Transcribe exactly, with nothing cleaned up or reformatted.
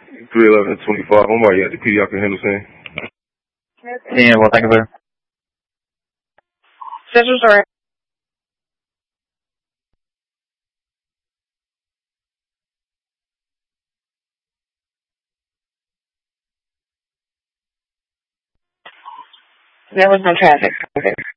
three eleven twenty-five. I'm already at the P D I can handle saying. Yeah, well, thank you, sir. Central, sorry. There was no traffic. Okay.